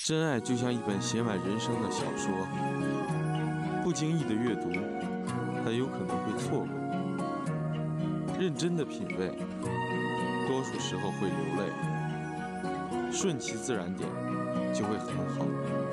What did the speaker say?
真爱就像一本写满人生的小说，不经意的阅读，很有可能会错过；认真的品味，多数时候会流泪。顺其自然点，就会很好。